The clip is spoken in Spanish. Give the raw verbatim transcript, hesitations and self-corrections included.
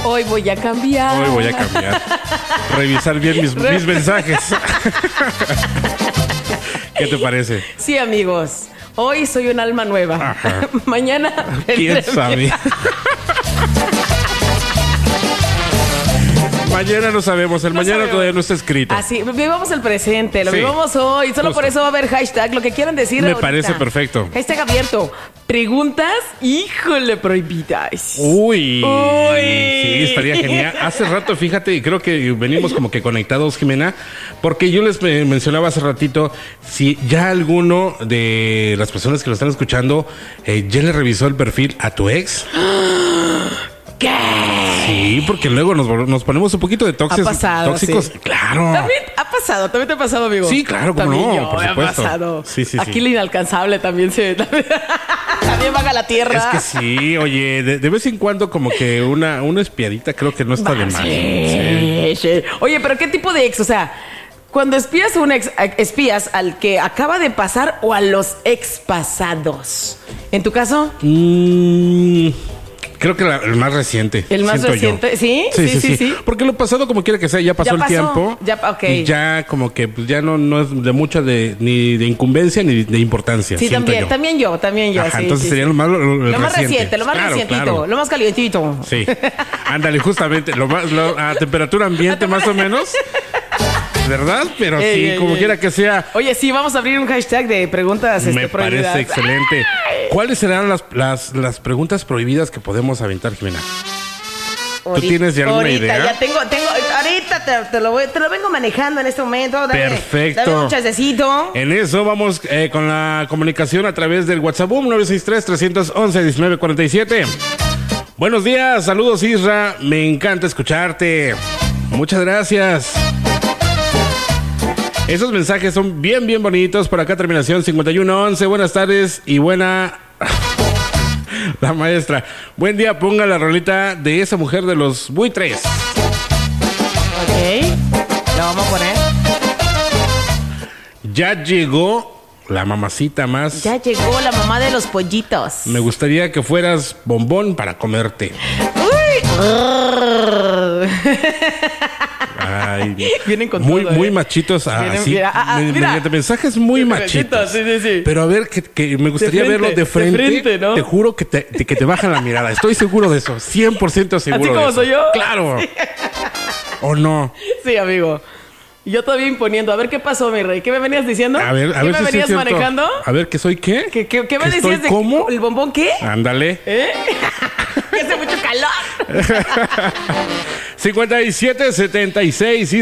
Hoy voy a cambiar. Hoy voy a cambiar. Revisar bien mis, mis mensajes. ¿Qué te parece? Sí, amigos. Hoy soy un alma nueva. Ajá. Mañana... ¿Quién sabe? Mañana no sabemos, el No mañana sabemos. todavía no está escrito. Así, vivamos el presente, lo Sí. vivamos hoy. Solo Justo. por eso va a haber hashtag, lo que quieran decir. Me ahorita. parece perfecto. Hashtag abierto. Preguntas, híjole, prohibidas. Uy, Uy. sí, estaría genial. Hace rato, fíjate, y creo que venimos como que conectados, Jimena, porque yo les eh, mencionaba hace ratito si ya alguno de las personas que lo están escuchando eh, ya le revisó el perfil a tu ex. ¿Qué? Sí, porque luego nos, vol- nos ponemos un poquito de tóxicos. Ha pasado, tóxicos. sí. Claro. También ha pasado, también te ha pasado, amigo. Sí, claro, cómo también no, yo, por me ha supuesto. pasado. Sí, sí, Aquí sí. el inalcanzable también se... También, también baja la tierra. Es que sí, oye, de, de vez en cuando como que una, una espiadita creo que no está de más. Sí, sí. Oye, pero ¿qué tipo de ex? O sea, cuando espías a un ex, a- espías al que acaba de pasar o a los ex pasados. ¿En tu caso? Mm, creo que la- el más reciente. ¿El más siento yo. reciente? ¿Sí? Sí, Sí, sí, sí, sí, sí. Porque lo pasado, como quiera que sea, ya pasó Ya el pasó, tiempo. ya, ok. Y ya como que pues, ya no, no es de mucha de, ni de incumbencia ni de importancia. Sí, siento también, yo. también yo, también yo. Ajá, sí, entonces sí, sería sí. lo más, lo, lo Lo más reciente. reciente, lo más Claro, recientito, claro. lo más calientito. Sí. Ándale, justamente, lo más, lo- a temperatura ambiente más o menos. ¿Verdad? Pero Ey, sí, ey, como ey. quiera que sea. Oye, sí, vamos a abrir un hashtag de preguntas este, Me prohibidas. parece excelente. ¿Cuáles serán las, las, las preguntas prohibidas que podemos aventar, Jimena? Ahorita- tienes ya alguna ahorita, idea? Ya tengo, tengo, ahorita te, te lo voy, te lo vengo manejando en este momento. Dame, Perfecto. Dame un chasecito. En eso vamos eh, con la comunicación a través del WhatsApp Boom nueve seis tres, tres once, diecinueve cuarenta y siete. Buenos días, saludos Isra, me encanta escucharte. Muchas gracias. Esos mensajes son bien, bien bonitos. Por acá terminación cincuenta y uno once. Buenas tardes y buena... La maestra. Buen día, ponga la rolita de esa mujer de los buitres. Ok. Lo vamos a poner. Ya llegó la mamacita más. Ya llegó la mamá de los pollitos. Me gustaría que fueras bombón para comerte. Ay, Vienen con muy, todo, muy ¿eh? machitos. Vienen- Así, mira, ah, ah, me- mira. mediante mensajes muy machitos. Sí, sí, sí. Pero a ver, que, que me gustaría De frente, verlos de frente. de frente, ¿no? Te juro que te, que te bajan la mirada. Estoy seguro de eso. cien por ciento seguro. ¿Así de como eso. soy yo? Claro. ¿O no? Sí, amigo. Y yo todavía imponiendo. A ver qué pasó, mi rey. ¿Qué me venías diciendo? A ver, a ¿Qué ver me si sí es venías cierto. manejando? A ver, ¿que soy qué? ¿Qué, qué, qué me ¿Que decías estoy de cómo? el bombón qué? Ándale. ¿Eh? Que hace mucho calor. cincuenta y siete setenta y seis